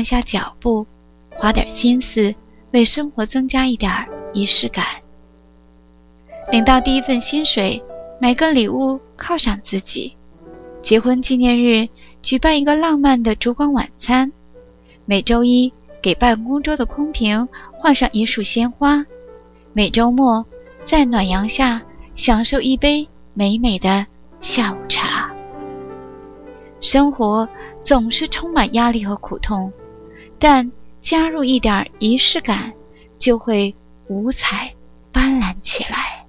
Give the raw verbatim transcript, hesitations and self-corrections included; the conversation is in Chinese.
慢下脚步，花点心思，为生活增加一点仪式感。领到第一份薪水，买个礼物犒赏自己。结婚纪念日，举办一个浪漫的烛光晚餐。每周一，给办公桌的空瓶换上一束鲜花。每周末，在暖阳下享受一杯美美的下午茶。生活总是充满压力和苦痛，但加入一点仪式感，就会五彩斑斓起来。